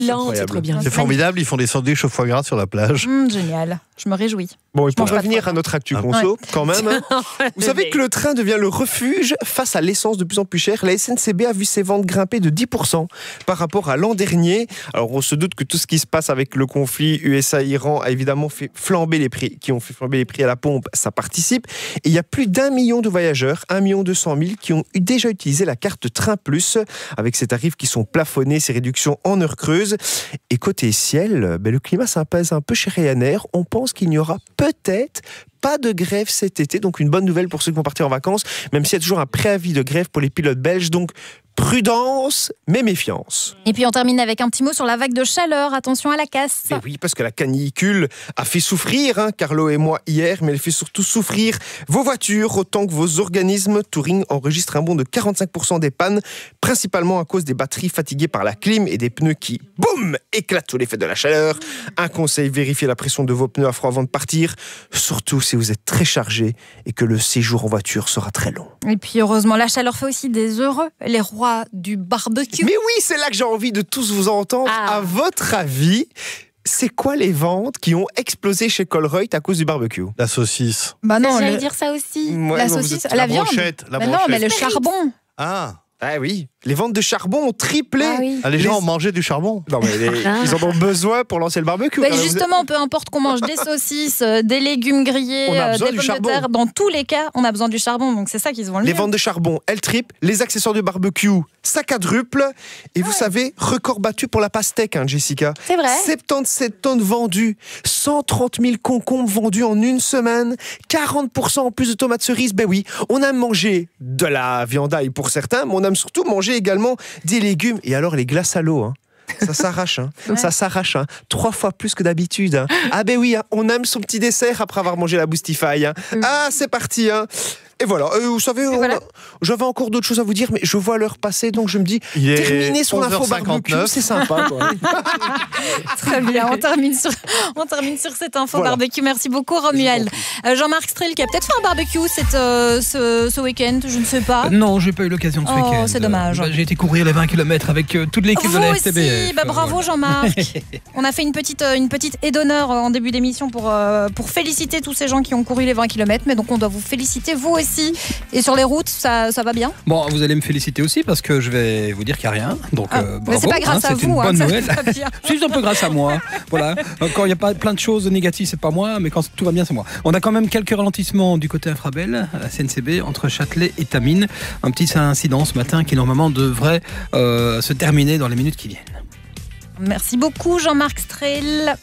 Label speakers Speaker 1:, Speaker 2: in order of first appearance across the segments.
Speaker 1: c'est trop bien.
Speaker 2: C'est formidable, ils font des sandwichs au foie gras sur la plage.
Speaker 3: Génial, je me réjouis.
Speaker 4: Bon, et pour revenir à notre actu conso, quand même, vous savez que le train devient le refuge face à l'essence de plus en plus chère. La SNCB a vu ses ventes grimper de 10% par rapport à l'an dernier. Alors, on se doute que tout ce qui se passe avec le conflit USA-Iran a évidemment fait flamber les prix, qui ont fait flamber les prix à la pompe, ça participe. Et il y a plus d'1 million de voyageurs, 1 200 000, qui ont déjà utilisé la carte Train Plus, avec ces tarifs qui sont plafonnés, ces réductions en heures creuses. Et côté ciel, le climat s'impose un peu chez Ryanair. On pense qu'il n'y aura peut-être pas de grève cet été, donc une bonne nouvelle pour ceux qui vont partir en vacances, même s'il y a toujours un préavis de grève pour les pilotes belges, donc prudence, mais méfiance.
Speaker 3: Et puis on termine avec un petit mot sur la vague de chaleur, attention à la casse.
Speaker 4: Mais oui, parce que la canicule a fait souffrir, Carlo et moi hier, mais elle fait surtout souffrir vos voitures, autant que vos organismes. Touring enregistre un bond de 45% des pannes, principalement à cause des batteries fatiguées par la clim et des pneus qui, boum, éclatent sous l'effet de la chaleur. Un conseil, vérifiez la pression de vos pneus à froid avant de partir, surtout si vous êtes très chargé et que le séjour en voiture sera très long.
Speaker 3: Et puis heureusement, la chaleur fait aussi des heureux, les rois du barbecue.
Speaker 4: Mais oui, c'est là que j'ai envie de tous vous entendre. À votre avis, c'est quoi les ventes qui ont explosé chez Colruyt à cause du barbecue?
Speaker 2: La saucisse.
Speaker 3: Bah non,
Speaker 1: J'allais dire ça aussi.
Speaker 3: la saucisse, la viande.
Speaker 2: La
Speaker 3: Mais
Speaker 2: brochette.
Speaker 3: non, mais le charbon.
Speaker 2: Ah
Speaker 4: oui, les ventes de charbon ont triplé.
Speaker 2: les gens ont mangé du charbon.
Speaker 4: Non, mais ils en ont besoin pour lancer le barbecue.
Speaker 3: Justement, peu importe qu'on mange des saucisses, des légumes grillés, des pommes de terre, dans tous les cas, on a besoin du charbon. Donc c'est ça qu'ils se vont le
Speaker 4: Les
Speaker 3: dire.
Speaker 4: ventes de charbon, elles triplent. Les accessoires du barbecue, ça quadruple. Et vous savez, record battu pour la pastèque, Jessica.
Speaker 3: C'est vrai.
Speaker 4: 77 tonnes vendues, 130 000 concombres vendus en une semaine, 40% en plus de tomates cerises. Ben oui, on aime manger de la viandaille pour certains, mais on aime surtout manger également des légumes. Et alors les glaces à l'eau, ça s'arrache, ça s'arrache, 3 fois plus que d'habitude. Ah ben oui, on aime son petit dessert après avoir mangé la Boostify. Ah, c'est parti. Et voilà, vous savez, j'avais encore d'autres choses à vous dire, mais je vois l'heure passer, donc je me dis, terminer son info barbecue, c'est sympa.
Speaker 3: Très bien, on termine sur cette info barbecue. Merci beaucoup, Romuald. Jean-Marc Strel, qui a peut-être fait un barbecue ce week-end, je ne sais pas.
Speaker 5: Non, j'ai pas eu l'occasion ce week-end.
Speaker 3: C'est dommage.
Speaker 5: J'ai été courir les 20 km avec toute l'équipe de la FTB.
Speaker 3: Aussi, bravo Jean-Marc. On a fait une petite aide d'honneur en début d'émission pour féliciter tous ces gens qui ont couru les 20 km, mais donc on doit vous féliciter, vous aussi. Et sur les routes, ça va bien?
Speaker 5: Bon, vous allez me féliciter aussi parce que je vais vous dire qu'il n'y a rien. Donc, bravo,
Speaker 3: mais c'est pas grâce à vous,
Speaker 5: c'est une bonne nouvelle.
Speaker 3: C'est
Speaker 5: un peu grâce à moi. Voilà. Quand il n'y a pas plein de choses négatives, c'est pas moi, mais quand tout va bien, c'est moi. On a quand même quelques ralentissements du côté Infrabel, à la CNCB, entre Châtelet et Tamines. Un petit incident ce matin qui normalement devrait se terminer dans les minutes qui viennent.
Speaker 3: Merci beaucoup, Jean-Marc Strel.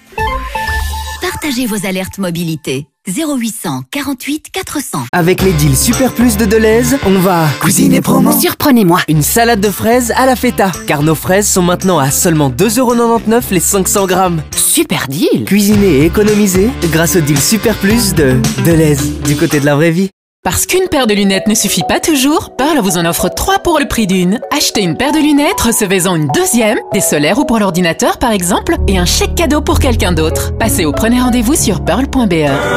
Speaker 6: Partagez vos alertes mobilité. 0800 48 400.
Speaker 7: Avec les deals Super Plus de Deleuze, on va cuisiner promo.
Speaker 6: Surprenez-moi.
Speaker 7: Une salade de fraises à la feta. Car nos fraises sont maintenant à seulement 2,99€ les 500 grammes.
Speaker 6: Super deal.
Speaker 7: Cuisiner et économiser grâce au deal Super Plus de Deleuze. Du côté de la vraie vie.
Speaker 8: Parce qu'une paire de lunettes ne suffit pas toujours, Pearl vous en offre 3 pour le prix d'une. Achetez une paire de lunettes, recevez-en une deuxième, des solaires ou pour l'ordinateur par exemple, et un chèque cadeau pour quelqu'un d'autre. Passez au premier rendez-vous sur pearl.be.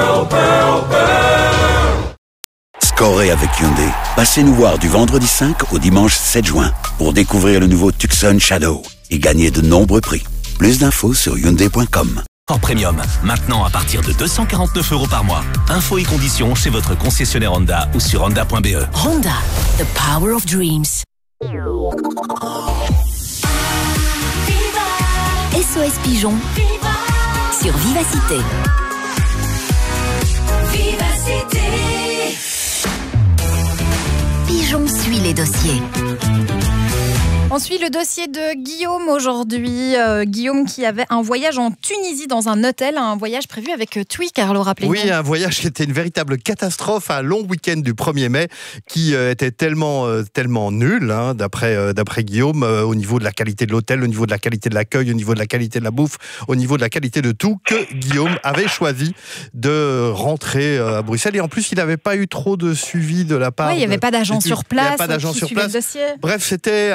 Speaker 9: Scorez avec Hyundai. Passez nous voir du vendredi 5 au dimanche 7 juin pour découvrir le nouveau Tucson Shadow et gagner de nombreux prix. Plus d'infos sur Hyundai.com.
Speaker 10: En premium, maintenant à partir de 249€ par mois. Infos et conditions chez votre concessionnaire Honda ou sur honda.be.
Speaker 6: Honda, the power of dreams. SOS Pigeon sur Vivacité. Pigeon suit les dossiers.
Speaker 3: On suit le dossier de Guillaume aujourd'hui. Guillaume qui avait un voyage en Tunisie dans un hôtel, un voyage prévu avec TUI, Carlo, rappelez-vous.
Speaker 2: Oui, un voyage qui était une véritable catastrophe, un long week-end du 1er mai qui était tellement nul, d'après Guillaume, au niveau de la qualité de l'hôtel, au niveau de la qualité de l'accueil, au niveau de la qualité de la bouffe, au niveau de la qualité de tout, que Guillaume avait choisi de rentrer à Bruxelles. Et en plus, il n'avait pas eu trop de suivi de la part.
Speaker 3: Il n'y avait pas d'agent sur place.
Speaker 2: Il n'y avait pas d'agent sur place. Bref, c'était un petit peu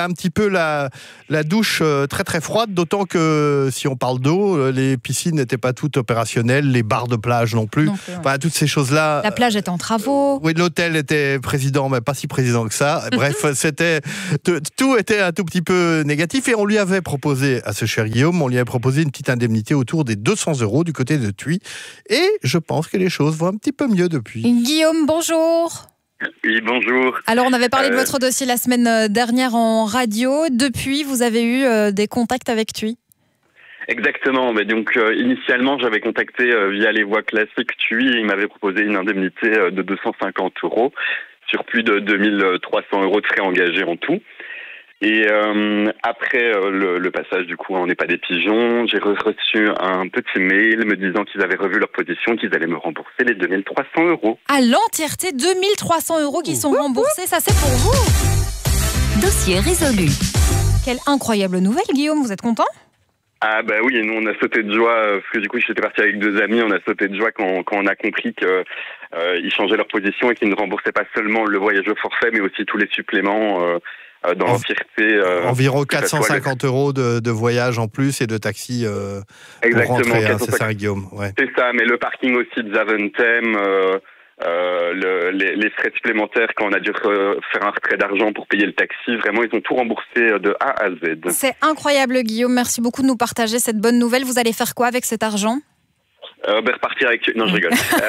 Speaker 2: peu la douche très très froide, d'autant que si on parle d'eau, les piscines n'étaient pas toutes opérationnelles, les bars de plage non plus. Enfin, toutes ces choses-là.
Speaker 3: La plage était en travaux.
Speaker 2: Oui, l'hôtel était président, mais pas si président que ça. Bref, tout était un tout petit peu négatif et on lui avait proposé, à ce cher Guillaume, une petite indemnité autour des 200 € du côté de Thuy. Et je pense que les choses vont un petit peu mieux depuis.
Speaker 3: Guillaume, bonjour.
Speaker 1: Oui, bonjour.
Speaker 3: Alors, on avait parlé de votre dossier la semaine dernière en radio. Depuis, vous avez eu des contacts avec Thuy?
Speaker 1: Exactement. Mais donc, initialement, j'avais contacté via les voies classiques Thuy et il m'avait proposé une indemnité de 250 € sur plus de 2300 € de frais engagés en tout. Et après le passage du coup en EHPAD des Pigeons, j'ai reçu un petit mail me disant qu'ils avaient revu leur position, qu'ils allaient me rembourser les 2300 €.
Speaker 3: À l'entièreté, 2300 € qui sont remboursés, ça c'est pour vous.
Speaker 6: Dossier résolu.
Speaker 3: Quelle incroyable nouvelle, Guillaume, vous êtes content?
Speaker 1: Ah bah oui, et nous on a sauté de joie, parce que du coup j'étais parti avec 2 amis, on a sauté de joie quand on a compris qu'ils changeaient leur position et qu'ils ne remboursaient pas seulement le voyage au forfait, mais aussi tous les suppléments dans l'entièreté.
Speaker 2: Environ 450 € de voyage en plus et de taxi pour rentrer, c'est ça Guillaume. Ouais.
Speaker 1: C'est ça, mais le parking aussi de Zaventem, les frais supplémentaires quand on a dû faire un retrait d'argent pour payer le taxi, vraiment ils ont tout remboursé de A à Z.
Speaker 3: C'est incroyable Guillaume, merci beaucoup de nous partager cette bonne nouvelle. Vous allez faire quoi avec cet argent?
Speaker 1: Repartir avec... Non, je rigole.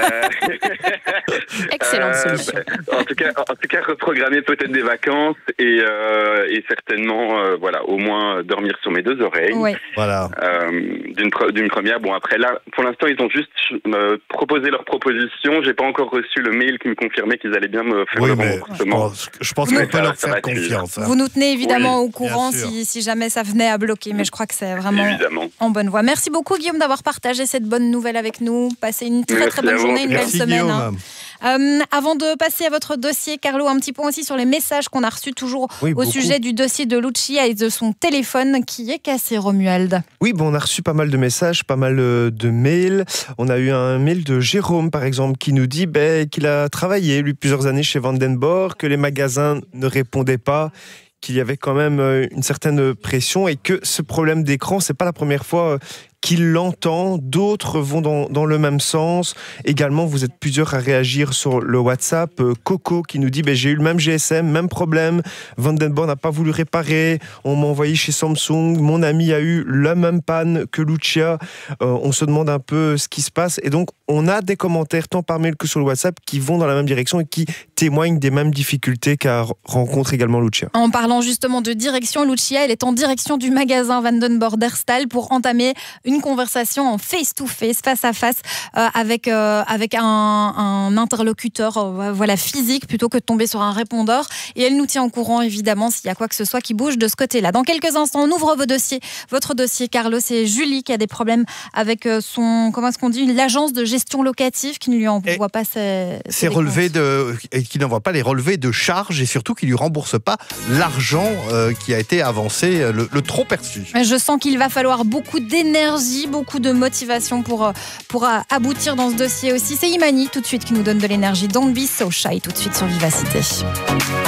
Speaker 3: Excellente solution.
Speaker 1: En tout cas, reprogrammer peut-être des vacances et certainement, au moins dormir sur mes 2 oreilles.
Speaker 3: Oui.
Speaker 2: Voilà.
Speaker 1: D'une première. Bon, après là, pour l'instant, ils ont juste proposé leur proposition. J'ai pas encore reçu le mail qui me confirmait qu'ils allaient bien me faire le remboursement.
Speaker 2: Je pense qu'on peut leur faire confiance.
Speaker 3: Vous nous tenez évidemment au courant si jamais ça venait à bloquer, mais je crois que c'est vraiment en bonne voie. Merci beaucoup Guillaume d'avoir partagé cette bonne nouvelle avec nous. Passez une très très bonne journée, une belle semaine. Avant de passer à votre dossier, Carlo, un petit point aussi sur les messages qu'on a reçus toujours au sujet du dossier de Lucia et de son téléphone qui est cassé, Romuald.
Speaker 4: Oui, on a reçu pas mal de messages, pas mal de mails. On a eu un mail de Jérôme, par exemple, qui nous dit qu'il a travaillé, lui, plusieurs années chez Vandenborg, que les magasins ne répondaient pas, qu'il y avait quand même une certaine pression et que ce problème d'écran, c'est pas la première fois qu'il l'entend, d'autres vont dans le même sens. Également, vous êtes plusieurs à réagir sur le WhatsApp. Coco qui nous dit j'ai eu le même GSM, même problème. Vandenborg n'a pas voulu réparer. On m'a envoyé chez Samsung. Mon ami a eu la même panne que Lucia. On se demande un peu ce qui se passe. Et donc, on a des commentaires tant par mail que sur le WhatsApp qui vont dans la même direction et qui témoignent des mêmes difficultés qu'a rencontre également Lucia.
Speaker 3: En parlant justement de direction, Lucia, elle est en direction du magasin Vandenborg d'Herstal pour entamer une conversation en face-to-face, face-à-face, avec un interlocuteur physique plutôt que de tomber sur un répondeur. Et elle nous tient au courant, évidemment, s'il y a quoi que ce soit qui bouge de ce côté-là. Dans quelques instants, on ouvre votre dossier, Carlo. C'est Julie qui a des problèmes avec l'agence de gestion locative qui ne lui envoie pas ses relevés
Speaker 2: qui n'envoie pas les relevés de charges et surtout qui ne lui rembourse pas l'argent qui a été avancé, le trop perçu.
Speaker 3: Je sens qu'il va falloir beaucoup d'énergie, beaucoup de motivation pour aboutir dans ce dossier aussi. C'est Imani tout de suite qui nous donne de l'énergie. Don't be so shy tout de suite sur Vivacité.